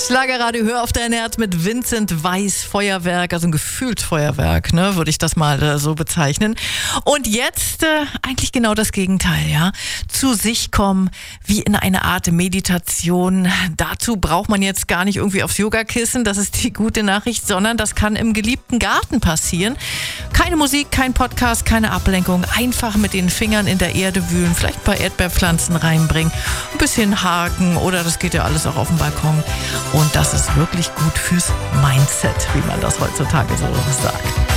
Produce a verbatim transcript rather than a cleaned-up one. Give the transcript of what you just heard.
Schlagerradio, hör auf dein Herz mit Vincent Weiss, Feuerwerk, also ein gefühlt Feuerwerk, ne, würde ich das mal äh, so bezeichnen. Und jetzt äh, eigentlich genau das Gegenteil, ja. Zu sich kommen, wie in eine Art Meditation. Dazu braucht man jetzt gar nicht irgendwie aufs Yogakissen, das ist die gute Nachricht, sondern das kann im geliebten Garten passieren. Keine Musik, kein Podcast, keine Ablenkung, einfach mit den Fingern in der Erde wühlen, vielleicht ein paar Erdbeerpflanzen reinbringen, ein bisschen haken oder das geht ja alles auch auf dem Balkon. Und das ist wirklich gut fürs Mindset, wie man das heutzutage so sagt.